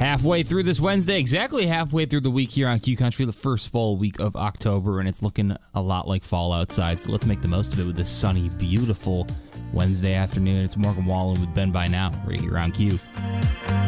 Halfway through this Wednesday, exactly halfway through the week here on Q Country, the first full week of October, and it's looking a lot like fall outside, so let's make the most of it with this sunny, beautiful Wednesday afternoon. It's Morgan Wallen with Ben By Now, right here on Q.